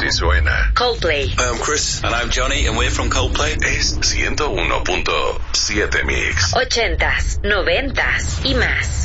Así suena. Coldplay. I'm Chris. And I'm Johnny, and we're from Coldplay. Es 101.7 Mix. 80s, 90s y más.